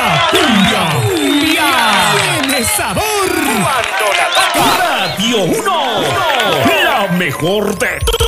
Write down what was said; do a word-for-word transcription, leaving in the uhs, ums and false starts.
La cumbia. Cumbia. Tiene sabor. Cuando la toca. Radio uno. La mejor de